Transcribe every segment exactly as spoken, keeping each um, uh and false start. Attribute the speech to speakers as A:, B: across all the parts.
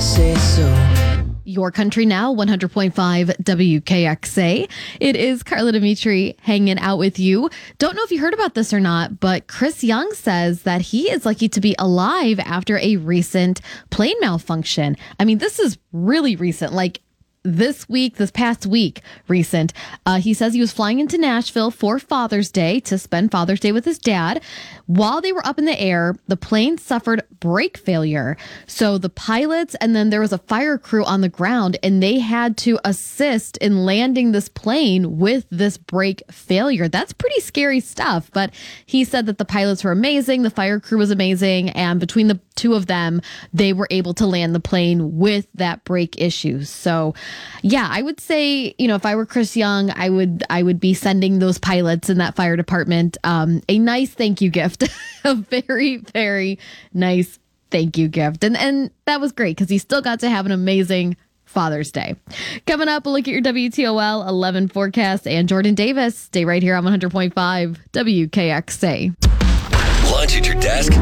A: say so.
B: Your Country Now, one hundred point five W K X A. It is Carla Dimitri hanging out with you. Don't know if you heard about this or not, but Chris Young says that he is lucky to be alive after a recent plane malfunction. I mean, this is really recent, like this week, this past week, recent. Uh, he says he was flying into Nashville for Father's Day to spend Father's Day with his dad. While they were up in the air, the plane suffered brake failure. So the pilots and then there was a fire crew on the ground and they had to assist in landing this plane with this brake failure. That's pretty scary stuff. But he said that the pilots were amazing. The fire crew was amazing. And between the two of them, they were able to land the plane with that brake issue. So yeah, I would say, you know, if I were Chris Young, I would I would be sending those pilots in that fire department um, a nice thank you gift, a very, very nice thank you gift. And and that was great because he still got to have an amazing Father's Day. Coming up, we'll look at your W T O L eleven forecast and Jordan Davis. Stay right here on one hundred point five W K X A.
C: Lunch at your desk?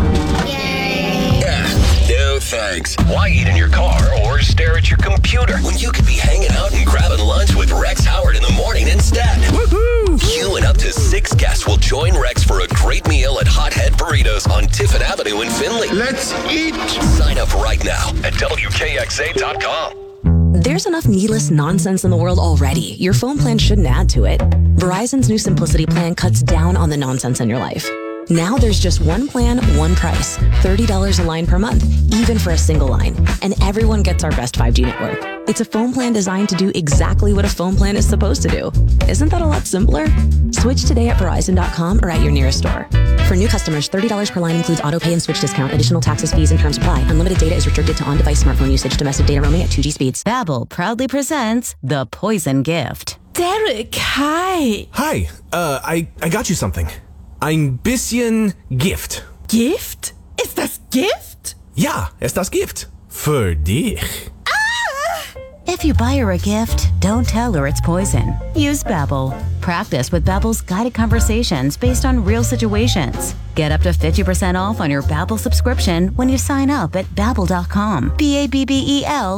D: Yay!
C: Yeah, no thanks. Why eat in your car or stare at your computer when you could be hanging out and grabbing lunch with Rex Howard in the morning instead? Woohoo! You and up to six guests will join Rex for a great meal at Hothead Burritos on Tiffin Avenue in Findlay.
E: Let's eat!
C: Sign up right now at W K X A dot com.
F: There's enough needless nonsense in the world already. Your phone plan shouldn't add to it. Verizon's new Simplicity plan cuts down on the nonsense in your life. Now there's just one plan, one price. thirty dollars a line per month, even for a single line. And everyone gets our best five G network. It's a phone plan designed to do exactly what a phone plan is supposed to do. Isn't that a lot simpler? Switch today at Verizon dot com or at your nearest store. For new customers, thirty dollars per line includes auto pay and switch discount. Additional taxes, fees, and terms apply. Unlimited data is restricted to on-device smartphone usage. Domestic data roaming at two G speeds.
G: Babbel proudly presents The Poison Gift.
H: Derek, hi.
I: Hi, uh, I, I got you something. Ein bisschen Gift.
H: Gift? Ist das Gift?
I: Ja, ist das Gift. Für dich.
G: If you buy her a gift, don't tell her it's poison. Use Babbel. Practice with Babbel's guided conversations based on real situations. Get up to fifty percent off on your Babbel subscription when you sign up at Babbel dot com. B A B B E L